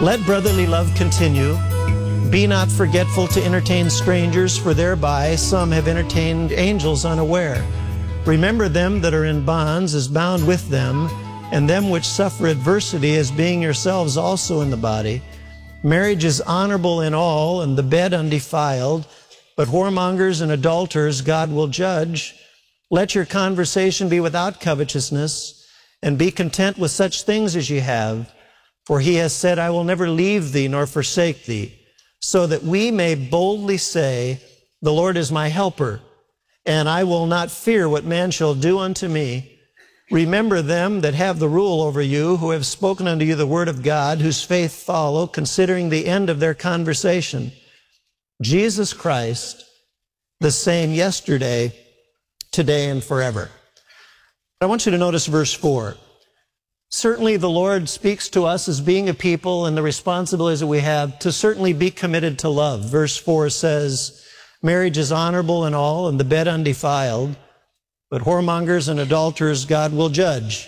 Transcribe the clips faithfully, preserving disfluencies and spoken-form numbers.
Let brotherly love continue. Be not forgetful to entertain strangers, for thereby some have entertained angels unaware. Remember them that are in bonds as bound with them, and them which suffer adversity as being yourselves also in the body. Marriage is honorable in all, and the bed undefiled, but whoremongers and adulterers God will judge. Let your conversation be without covetousness, and be content with such things as ye have. For he has said, I will never leave thee nor forsake thee, so that we may boldly say, the Lord is my helper, and I will not fear what man shall do unto me. Remember them that have the rule over you, who have spoken unto you the word of God, whose faith follow, considering the end of their conversation. Jesus Christ, the same yesterday, today, and forever. I want you to notice verse four. Certainly the Lord speaks to us as being a people, and the responsibilities that we have to certainly be committed to love. Verse four says, marriage is honorable in all, and the bed undefiled, but whoremongers and adulterers God will judge.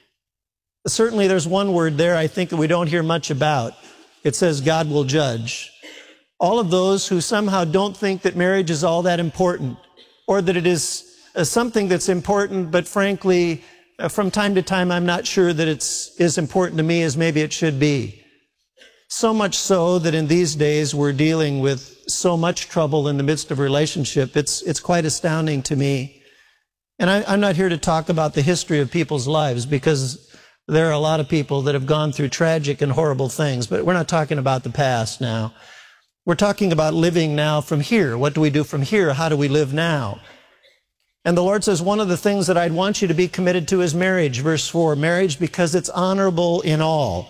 Certainly there's one word there I think that we don't hear much about. It says God will judge. All of those who somehow don't think that marriage is all that important, or that it is uh, something that's important, but frankly, uh, from time to time, I'm not sure that it's as important to me as maybe it should be. So much so that in these days we're dealing with so much trouble in the midst of a relationship. It's, it's quite astounding to me. And I, I'm not here to talk about the history of people's lives, because there are a lot of people that have gone through tragic and horrible things, but we're not talking about the past now. We're talking about living now from here. What do we do from here? How do we live now? And the Lord says, one of the things that I'd want you to be committed to is marriage. Verse four, marriage because it's honorable in all.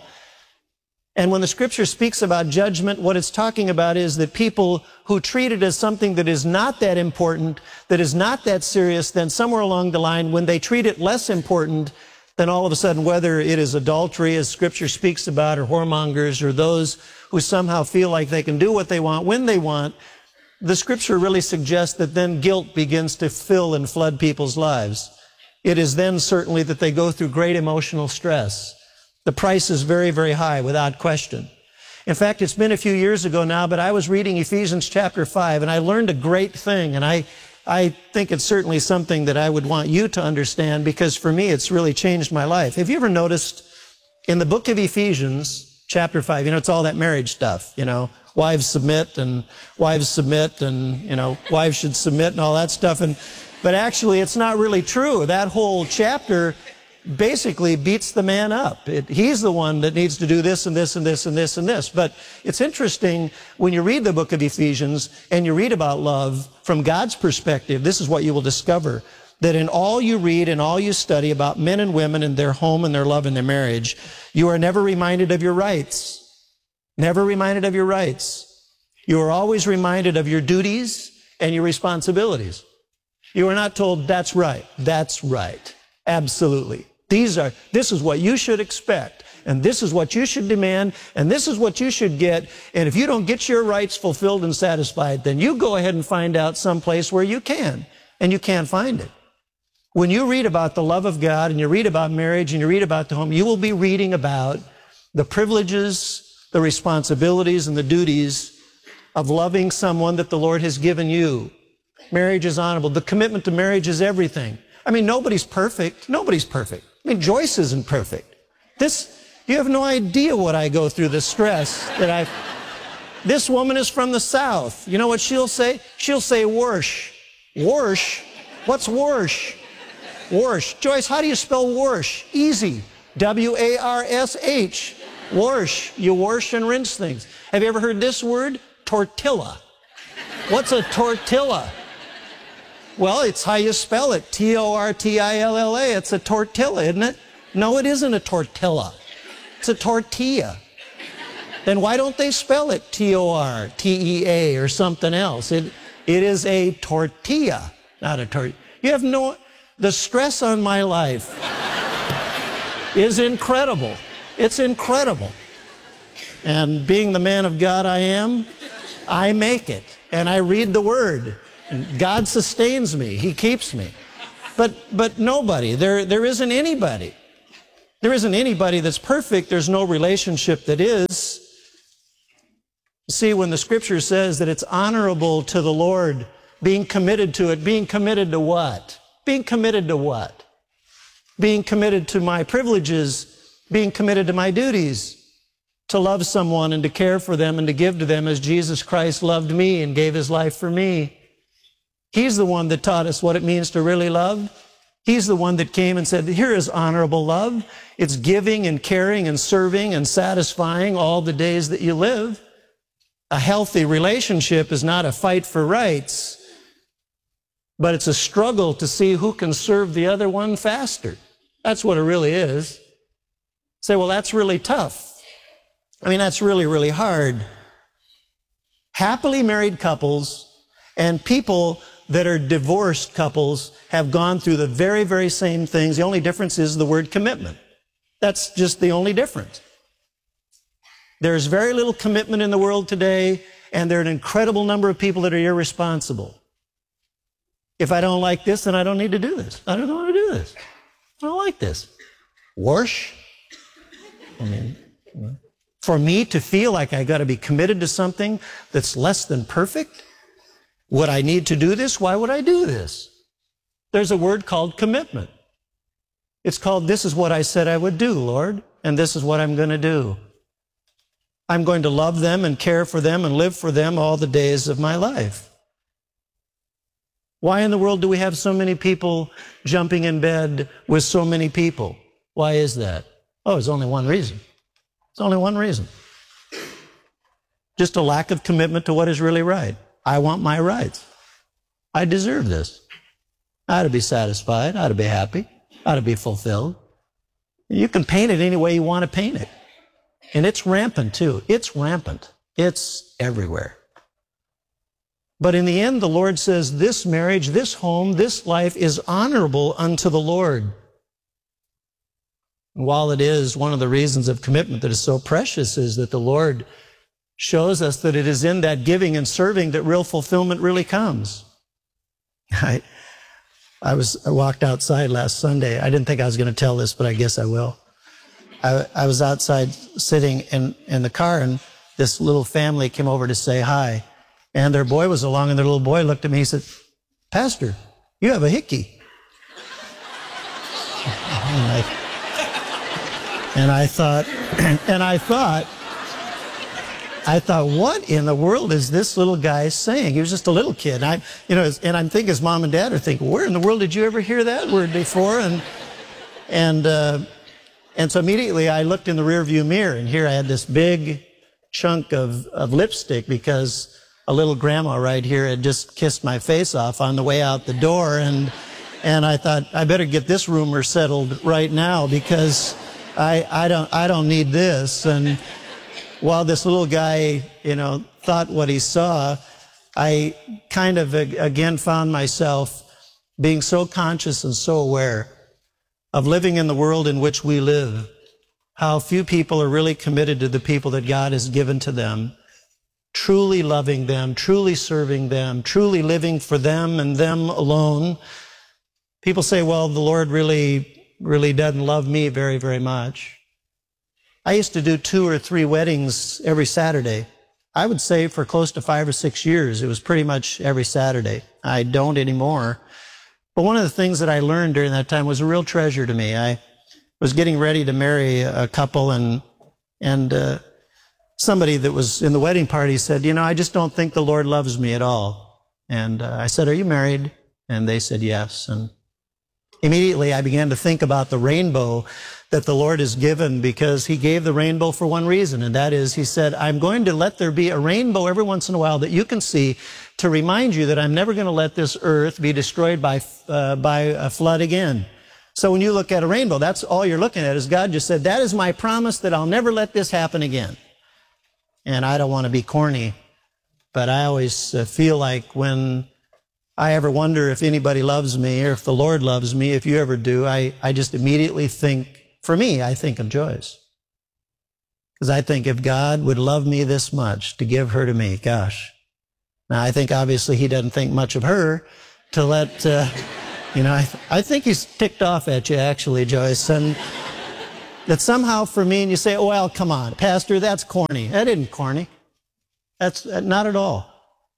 And when the scripture speaks about judgment, what it's talking about is that people who treat it as something that is not that important, that is not that serious, then somewhere along the line, when they treat it less important, then all of a sudden, whether it is adultery, as scripture speaks about, or whoremongers, or those who somehow feel like they can do what they want when they want, the scripture really suggests that then guilt begins to fill and flood people's lives. It is then certainly that they go through great emotional stress. The price is very, very high, without question. In fact, it's been a few years ago now, but I was reading Ephesians chapter five, and I learned a great thing, and I, I think it's certainly something that I would want you to understand, because for me, it's really changed my life. Have you ever noticed in the book of Ephesians, chapter five, you know, it's all that marriage stuff, you know, wives submit, and wives submit, and, you know, wives should submit, and all that stuff, and, but actually, it's not really true. That whole chapter basically beats the man up. It, he's the one that needs to do this and this and this and this and this. But it's interesting when you read the book of Ephesians and you read about love from God's perspective, this is what you will discover, that in all you read and all you study about men and women and their home and their love and their marriage, you are never reminded of your rights. Never reminded of your rights. You are always reminded of your duties and your responsibilities. You are not told, that's right, that's right. Absolutely. These are, this is what you should expect, and this is what you should demand, and this is what you should get, and if you don't get your rights fulfilled and satisfied, then you go ahead and find out someplace where you can, and you can't find it. When you read about the love of God, and you read about marriage, and you read about the home, you will be reading about the privileges, the responsibilities, and the duties of loving someone that the Lord has given you. Marriage is honorable. The commitment to marriage is everything. I mean, nobody's perfect. Nobody's perfect. I mean, Joyce isn't perfect. This, you have no idea what I go through, the stress that I've... This woman is from the South. You know what she'll say? She'll say, worsh. Worsh? What's worsh? Worsh. Joyce, how do you spell worsh? Easy. W A R S H. Worsh. You wash and rinse things. Have you ever heard this word? Tortilla. What's a tortilla? Well, it's how you spell it. T O R T I L L A. It's a tortilla, isn't it? No, it isn't a tortilla. It's a tortilla. Then why don't they spell it T O R T E A or something else? It, it is a tortilla, not a tortilla. You have no... The stress on my life is incredible. It's incredible. And being the man of God I am, I make it. And I read the Word. And God sustains me. He keeps me. But, but nobody, there, there isn't anybody. There isn't anybody that's perfect. There's no relationship that is. See, when the Scripture says that it's honorable to the Lord, being committed to it, being committed to what? Being committed to what? Being committed to my privileges, being committed to my duties, to love someone and to care for them and to give to them as Jesus Christ loved me and gave his life for me. He's the one that taught us what it means to really love. He's the one that came and said, here is honorable love. It's giving and caring and serving and satisfying all the days that you live. A healthy relationship is not a fight for rights, but it's a struggle to see who can serve the other one faster. That's what it really is. Say, well, that's really tough. I mean, that's really, really hard. Happily married couples and people that are divorced couples have gone through the very, very same things. The only difference is the word commitment. That's just the only difference. There's very little commitment in the world today, and there are an incredible number of people that are irresponsible. If I don't like this, then I don't need to do this. I don't want to do this. I don't like this. Wash? I mean, for me to feel like I got to be committed to something that's less than perfect, would I need to do this? Why would I do this? There's a word called commitment. It's called, this is what I said I would do, Lord, and this is what I'm going to do. I'm going to love them and care for them and live for them all the days of my life. Why in the world do we have so many people jumping in bed with so many people? Why is that? Oh, there's only one reason. There's only one reason. Just a lack of commitment to what is really right. I want my rights. I deserve this. I ought to be satisfied. I ought to be happy. I ought to be fulfilled. You can paint it any way you want to paint it. And it's rampant too. It's rampant. It's everywhere. But in the end, the Lord says this marriage, this home, this life is honorable unto the Lord. And while it is one of the reasons of commitment that is so precious is that the Lord shows us that it is in that giving and serving that real fulfillment really comes. I, I was, I walked outside last Sunday. I didn't think I was going to tell this, but I guess I will. I, I was outside sitting in, in the car, and this little family came over to say hi. And their boy was along, and their little boy looked at me and said, Pastor, you have a hickey. And I, and I thought, and I thought, I thought, what in the world is this little guy saying? He was just a little kid. I, you know, and I'm thinking his mom and dad are thinking, where in the world did you ever hear that word before? And, and, uh, and so immediately I looked in the rearview mirror, and here I had this big chunk of, of lipstick because a little grandma right here had just kissed my face off on the way out the door. And, and I thought, I better get this rumor settled right now because I, I don't, I don't need this. And while this little guy, you know, thought what he saw, I kind of again found myself being so conscious and so aware of living in the world in which we live, how few people are really committed to the people that God has given to them, truly loving them, truly serving them, truly living for them and them alone. People say, well, the Lord really, really doesn't love me very, very much. I used to do two or three weddings every Saturday. I would say for close to five or six years, it was pretty much every Saturday. I don't anymore. But one of the things that I learned during that time was a real treasure to me. I was getting ready to marry a couple, and and uh, somebody that was in the wedding party said, you know, I just don't think the Lord loves me at all. And uh, I said, are you married? And they said yes. And immediately I began to think about the rainbow that the Lord has given, because he gave the rainbow for one reason, and that is he said, I'm going to let there be a rainbow every once in a while that you can see to remind you that I'm never going to let this earth be destroyed by, uh, by a flood again. So when you look at a rainbow, that's all you're looking at, is God just said, that is my promise that I'll never let this happen again. And I don't want to be corny, but I always uh, feel like when I ever wonder if anybody loves me or if the Lord loves me, if you ever do, I, I just immediately think, for me, I think of Joyce. Because I think if God would love me this much to give her to me, gosh. Now, I think obviously he doesn't think much of her to let, uh, you know, I, th I think he's ticked off at you, actually, Joyce. And that somehow for me, and you say, oh, well, come on, Pastor, that's corny. That isn't corny. That's not at all.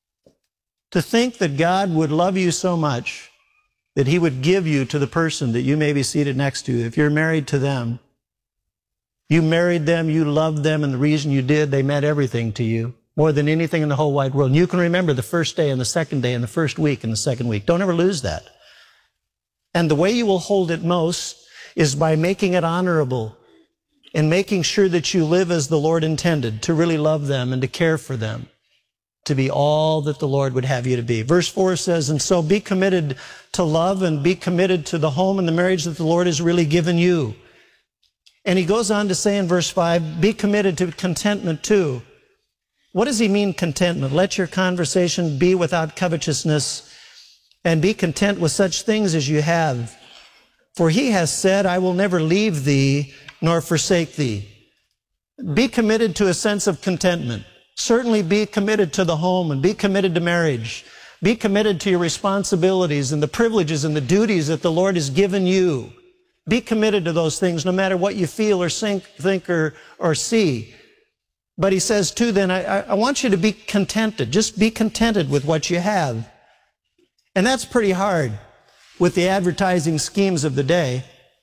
To think that God would love you so much that He would give you to the person that you may be seated next to. If you're married to them, you married them, you loved them, and the reason you did, they meant everything to you, more than anything in the whole wide world. And you can remember the first day and the second day and the first week and the second week. Don't ever lose that. And the way you will hold it most is by making it honorable and making sure that you live as the Lord intended, to really love them and to care for them, to be all that the Lord would have you to be. Verse four says, and so be committed to love and be committed to the home and the marriage that the Lord has really given you. And he goes on to say in verse five, be committed to contentment too. What does he mean, contentment? Let your conversation be without covetousness, and be content with such things as you have. For he has said, I will never leave thee nor forsake thee. Be committed to a sense of contentment. Certainly be committed to the home and be committed to marriage. Be committed to your responsibilities and the privileges and the duties that the Lord has given you. Be committed to those things no matter what you feel or think, think or, or see. But he says too then, I, I want you to be contented. Just be contented with what you have. And that's pretty hard with the advertising schemes of the day.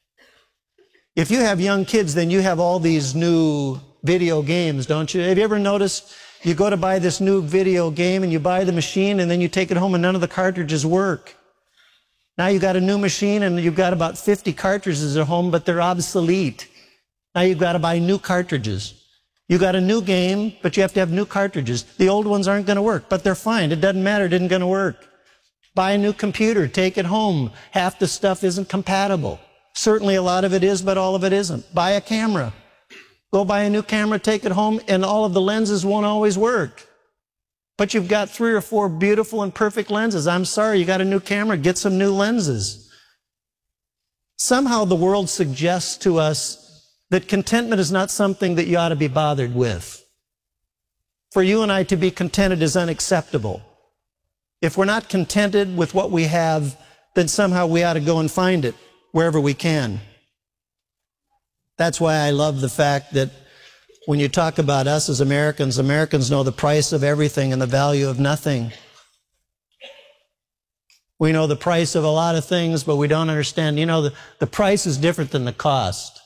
If you have young kids, then you have all these new video games, don't you? Have you ever noticed you go to buy this new video game and you buy the machine and then you take it home and none of the cartridges work? Now you've got a new machine and you've got about fifty cartridges at home, but they're obsolete. Now you've got to buy new cartridges. You got a new game, but you have to have new cartridges. The old ones aren't going to work, but they're fine. It doesn't matter. It isn't going to work. Buy a new computer. Take it home. Half the stuff isn't compatible. Certainly a lot of it is, but all of it isn't. Buy a camera. Go buy a new camera, take it home, and all of the lenses won't always work. But you've got three or four beautiful and perfect lenses. I'm sorry, you got a new camera, get some new lenses. Somehow the world suggests to us that contentment is not something that you ought to be bothered with. For you and I to be contented is unacceptable. If we're not contented with what we have, then somehow we ought to go and find it wherever we can. That's why I love the fact that when you talk about us as Americans, Americans know the price of everything and the value of nothing. We know the price of a lot of things, but we don't understand. You know, the, the price is different than the cost.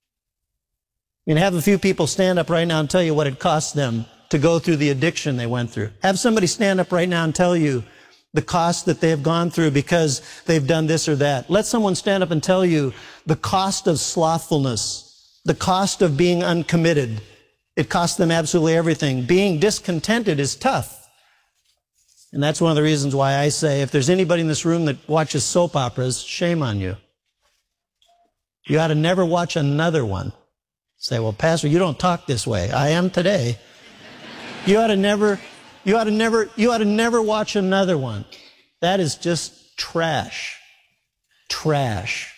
You can have a few people stand up right now and tell you what it cost them to go through the addiction they went through. Have somebody stand up right now and tell you the cost that they have gone through because they've done this or that. Let someone stand up and tell you the cost of slothfulness, the cost of being uncommitted. It costs them absolutely everything. Being discontented is tough. And that's one of the reasons why I say if there's anybody in this room that watches soap operas, shame on you. You ought to never watch another one. Say, well, Pastor, you don't talk this way. I am today. You ought to never... You ought to never, you ought to never watch another one. That is just trash. Trash.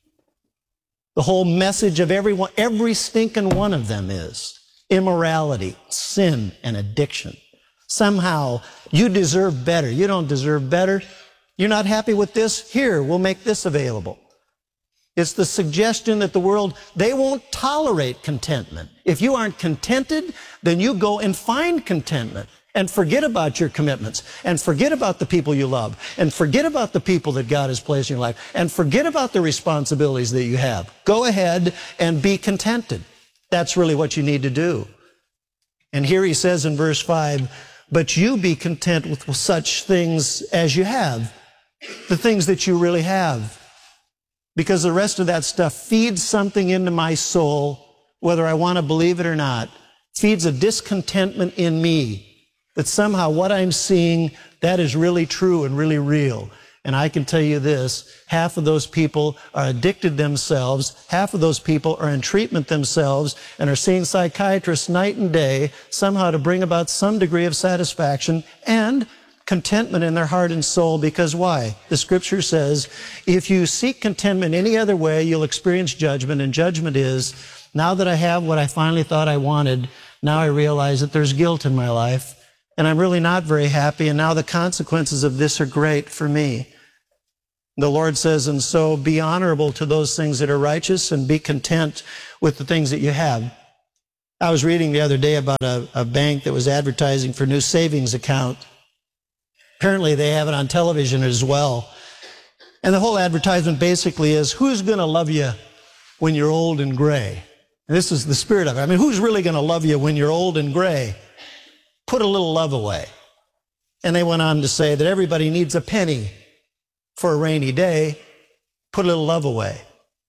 The whole message of everyone, every stinking one of them is immorality, sin, and addiction. Somehow, you deserve better. You don't deserve better. You're not happy with this? Here, we'll make this available. It's the suggestion that the world, they won't tolerate contentment. If you aren't contented, then you go and find contentment. And forget about your commitments, and forget about the people you love, and forget about the people that God has placed in your life, and forget about the responsibilities that you have. Go ahead and be contented. That's really what you need to do. And here he says in verse five, but you be content with such things as you have, the things that you really have. Because the rest of that stuff feeds something into my soul, whether I want to believe it or not, feeds a discontentment in me. That somehow what I'm seeing, that is really true and really real. And I can tell you this, half of those people are addicted themselves, half of those people are in treatment themselves and are seeing psychiatrists night and day, somehow to bring about some degree of satisfaction and contentment in their heart and soul. Because why? The scripture says, if you seek contentment any other way, you'll experience judgment. And judgment is, now that I have what I finally thought I wanted, now I realize that there's guilt in my life. And I'm really not very happy, and now the consequences of this are great for me. The Lord says, and so be honorable to those things that are righteous and be content with the things that you have. I was reading the other day about a, a bank that was advertising for a new savings account. Apparently they have it on television as well. And the whole advertisement basically is, who's going to love you when you're old and gray? And this is the spirit of it. I mean, who's really going to love you when you're old and gray? Put a little love away. And they went on to say that everybody needs a penny for a rainy day. Put a little love away.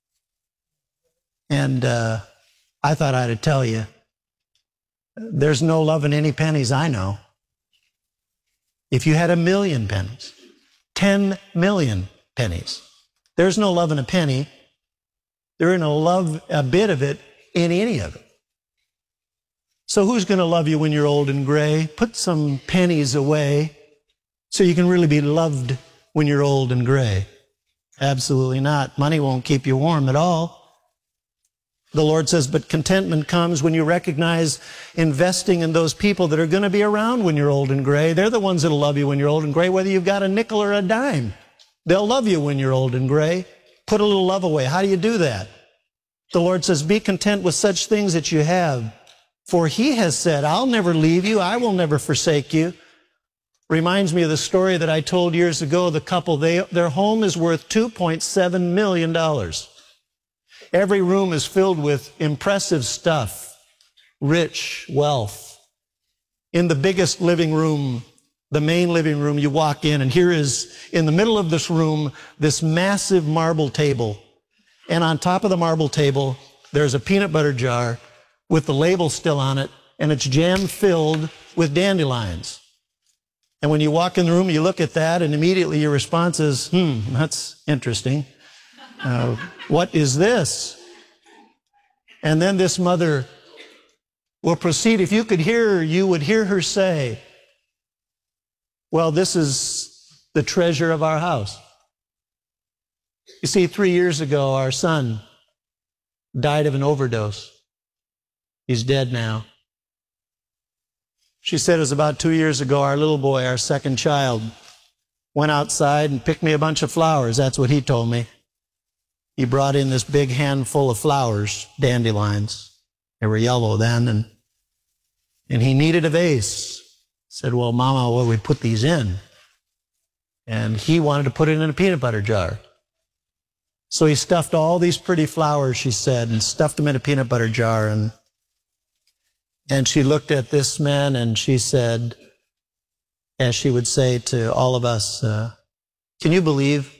And uh, I thought I'd tell you, there's no love in any pennies I know. If you had a million pennies, ten million pennies, there's no love in a penny. There ain't no love, a bit of it, in any of it. So who's going to love you when you're old and gray? Put some pennies away so you can really be loved when you're old and gray. Absolutely not. Money won't keep you warm at all. The Lord says, but contentment comes when you recognize investing in those people that are going to be around when you're old and gray. They're the ones that'll love you when you're old and gray, whether you've got a nickel or a dime. They'll love you when you're old and gray. Put a little love away. How do you do that? The Lord says, be content with such things that you have. For he has said, I'll never leave you. I will never forsake you. Reminds me of the story that I told years ago. The couple, they, their home is worth two point seven million dollars. Every room is filled with impressive stuff, rich wealth. In the biggest living room, the main living room, you walk in, and here is, in the middle of this room, this massive marble table. And on top of the marble table, there's a peanut butter jar with the label still on it, and it's jam-filled with dandelions. And when you walk in the room, you look at that, and immediately your response is, hmm, that's interesting. Uh, what is this? And then this mother will proceed. If you could hear her, you would hear her say, well, this is the treasure of our house. You see, three years ago, our son died of an overdose. He's dead now. She said it was about two years ago, our little boy, our second child, went outside and picked me a bunch of flowers. That's what he told me. He brought in this big handful of flowers, dandelions. They were yellow then, and, and he needed a vase. Said, well, Mama, what do we put these in? And he wanted to put it in a peanut butter jar. So he stuffed all these pretty flowers, she said, and stuffed them in a peanut butter jar. And, and she looked at this man and she said, as she would say to all of us, uh, can you believe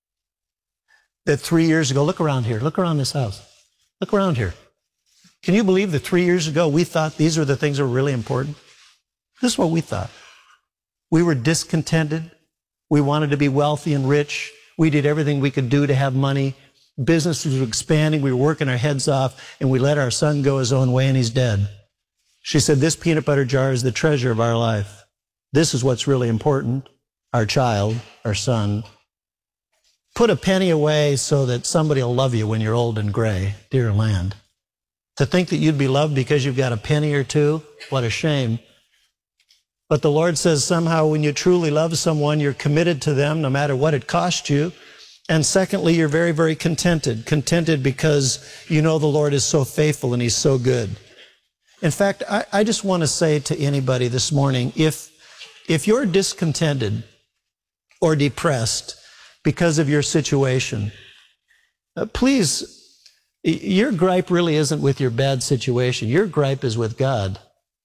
that three years ago, look around here, look around this house, look around here. Can you believe that three years ago we thought these were the things that were really important? This is what we thought. We were discontented. We wanted to be wealthy and rich. We did everything we could do to have money. Businesses were expanding. We were working our heads off, and we let our son go his own way, and he's dead. She said, this peanut butter jar is the treasure of our life. This is what's really important, our child, our son. Put a penny away so that somebody will love you when you're old and gray, dear land. To think that you'd be loved because you've got a penny or two, what a shame. But the Lord says somehow when you truly love someone, you're committed to them no matter what it costs you. And secondly, you're very, very contented. Contented because you know the Lord is so faithful and he's so good. In fact, I, I just want to say to anybody this morning, if, if you're discontented or depressed because of your situation, uh, please, your gripe really isn't with your bad situation. Your gripe is with God.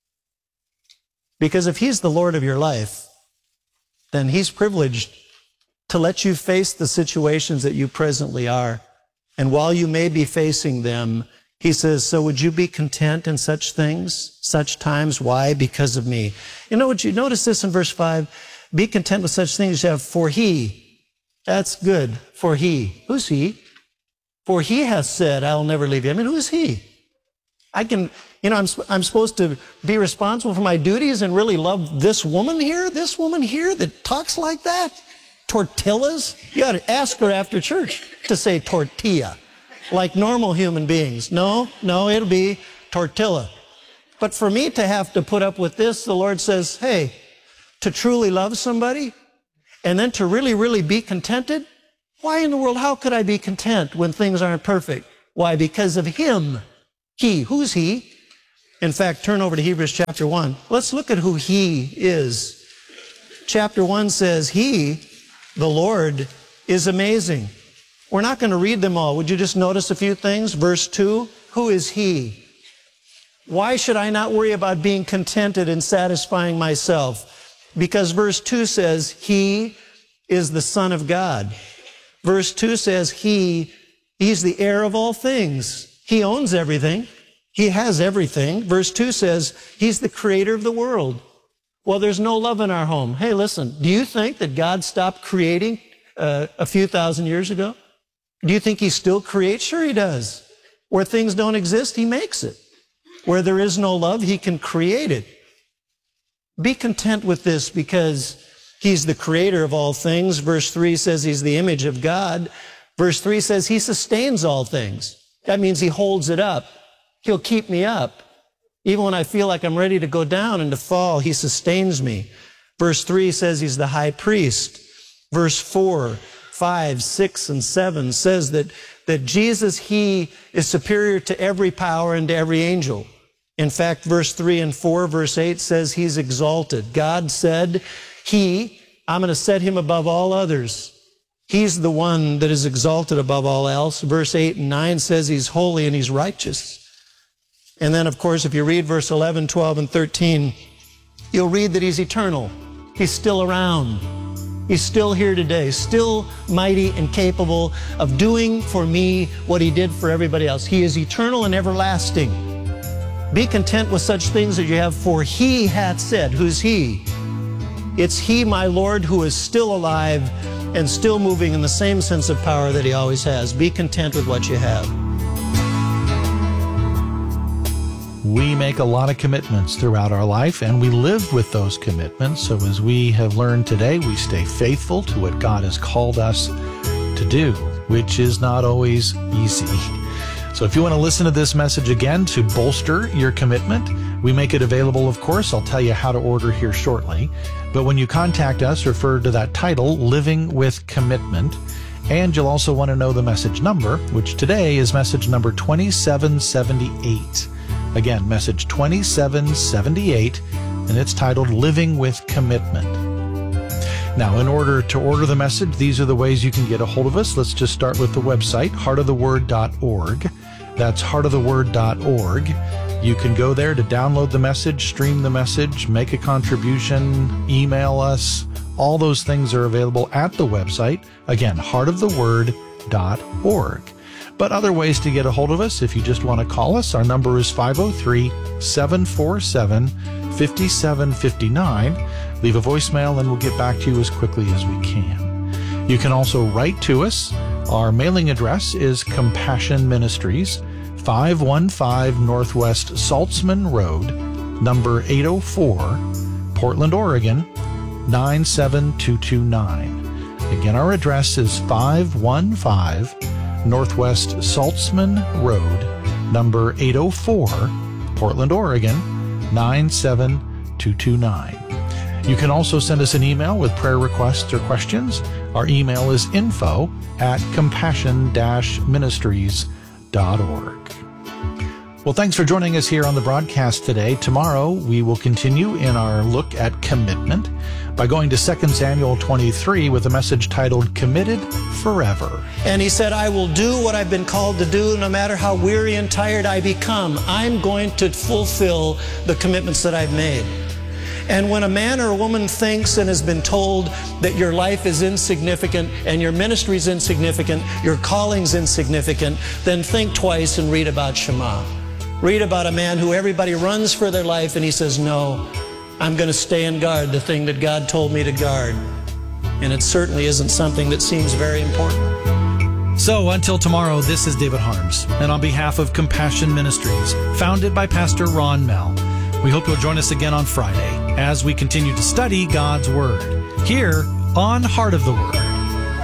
Because if he's the Lord of your life, then he's privileged to let you face the situations that you presently are. And while you may be facing them, he says, so would you be content in such things, such times? Why? Because of me. You know what you notice this in verse five? Be content with such things as you have, for he. That's good. For he. Who's he? For he has said, I'll never leave you. I mean, who is he? I can, you know, I'm, I'm supposed to be responsible for my duties and really love this woman here, this woman here that talks like that. Tortillas? You ought to ask her after church to say tortilla, like normal human beings. No, no, it'll be tortilla. But for me to have to put up with this, the Lord says, hey, to truly love somebody and then to really, really be contented, why in the world, how could I be content when things aren't perfect? Why? Because of him. He. Who's he? In fact, turn over to Hebrews chapter one. Let's look at who He is. Chapter one says, He, the Lord, is amazing. We're not going to read them all. Would you just notice a few things? Verse two, who is He? Why should I not worry about being contented and satisfying myself? Because verse two says, He is the Son of God. Verse two says, He, He's the heir of all things. He owns everything. He has everything. Verse two says, He's the creator of the world. Well, there's no love in our home. Hey, listen, do you think that God stopped creating uh, a few thousand years ago? Do you think He still creates? Sure He does. Where things don't exist, He makes it. Where there is no love, He can create it. Be content with this because He's the creator of all things. Verse three says He's the image of God. Verse three says He sustains all things. That means He holds it up. He'll keep me up. Even when I feel like I'm ready to go down and to fall, He sustains me. Verse three says He's the high priest. Verse four, five, six, and seven says that, that Jesus, He is superior to every power and to every angel. In fact, verse three and four, verse eight says He's exalted. God said, He, I'm going to set Him above all others. He's the one that is exalted above all else. Verse eight and nine says He's holy and He's righteous. And then, of course, if you read verse eleven, twelve, and thirteen, you'll read that He's eternal. He's still around. He's still here today, still mighty and capable of doing for me what He did for everybody else. He is eternal and everlasting. Be content with such things as you have, for He hath said. Who's He? It's He, my Lord, who is still alive and still moving in the same sense of power that He always has. Be content with what you have. We make a lot of commitments throughout our life, and we live with those commitments. So as we have learned today, we stay faithful to what God has called us to do, which is not always easy. So if you want to listen to this message again to bolster your commitment, we make it available, of course. I'll tell you how to order here shortly. But when you contact us, refer to that title, Living with Commitment. And you'll also want to know the message number, which today is message number twenty-seven seventy-eight. Again, message twenty-seven seventy-eight, and it's titled Living with Commitment. Now, in order to order the message, these are the ways you can get a hold of us. Let's just start with the website, heart of the word dot org. That's heart of the word dot org. You can go there to download the message, stream the message, make a contribution, email us. All those things are available at the website. Again, heart of the word dot org. But other ways to get a hold of us, if you just want to call us, our number is five oh three, seven four seven, five seven five nine. Leave a voicemail and we'll get back to you as quickly as we can. You can also write to us. Our mailing address is Compassion Ministries, five one five Northwest Saltzman Road, number eight oh four, Portland, Oregon, nine seven two two nine. Again, our address is five one five Northwest Saltzman Road, number eight oh four, Portland, Oregon, nine seven two two nine. You can also send us an email with prayer requests or questions. Our email is info at compassion dash ministries dot org. Well, thanks for joining us here on the broadcast today. Tomorrow, we will continue in our look at commitment by going to Second Samuel twenty-three with a message titled Committed Forever. And he said, I will do what I've been called to do no matter how weary and tired I become. I'm going to fulfill the commitments that I've made. And when a man or a woman thinks and has been told that your life is insignificant and your ministry is insignificant, your calling's insignificant, then think twice and read about Shema. Read about a man who everybody runs for their life and he says, no, I'm going to stay and guard the thing that God told me to guard. And it certainly isn't something that seems very important. So until tomorrow, this is David Harms, and on behalf of Compassion Ministries, founded by Pastor Ron Mell, we hope you'll join us again on Friday as we continue to study God's Word here on Heart of the Word.